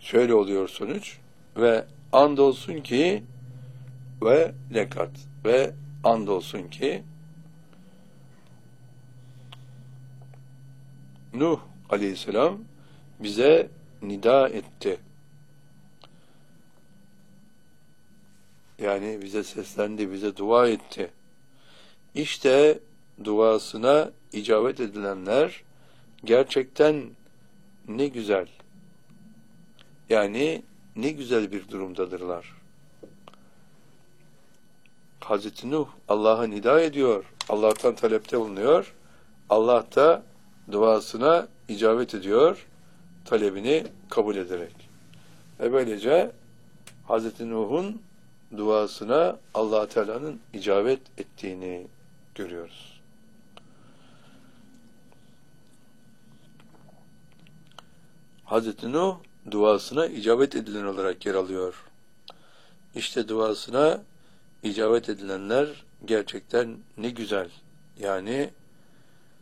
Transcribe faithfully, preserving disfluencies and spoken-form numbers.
şöyle oluyor sonuç. Ve andolsun ki ve lekat ve andolsun ki Nuh aleyhisselam bize nida etti. Yani bize seslendi, bize dua etti. İşte duasına icabet edilenler gerçekten ne güzel. Yani ne güzel bir durumdadırlar. Hazreti Nuh Allah'a nida ediyor. Allah'tan talepte bulunuyor. Allah da duasına icabet ediyor. Talebini kabul ederek. Ve böylece Hazreti Nuh'un duasına Allah Teala'nın icabet ettiğini görüyoruz. Hazreti Nuh duasına icabet edilen olarak yer alıyor. İşte duasına icabet edilenler gerçekten ne güzel. Yani